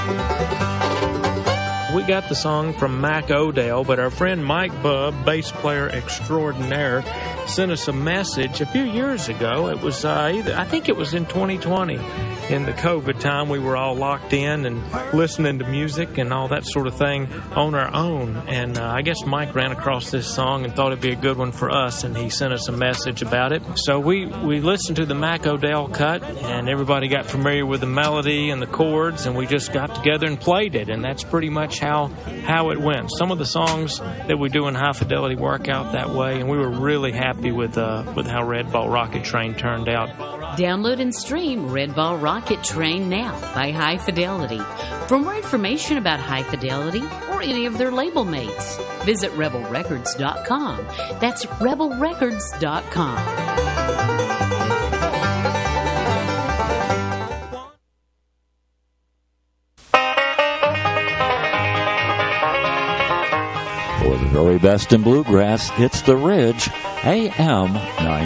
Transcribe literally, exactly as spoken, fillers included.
We got the song from Mac O'Dell, but our friend Mike Bubb, bass player extraordinaire, sent us a message a few years ago. It was, uh, either, I think it was in twenty twenty. In the COVID time, we were all locked in and listening to music and all that sort of thing on our own. And uh, I guess Mike ran across this song and thought it'd be a good one for us, and he sent us a message about it. So we, we listened to the Mac O'Dell cut, and everybody got familiar with the melody and the chords, and we just got together and played it. And that's pretty much how, how it went. Some of the songs that we do in High Fidelity work out that way, and we were really happy with, uh, with how Red Ball Rocket Train turned out. Download and stream Red Ball Rocket Train now by High Fidelity. For more information about High Fidelity or any of their label mates, visit rebel records dot com. That's rebel records dot com. For the very best in bluegrass, it's The Ridge, A M nine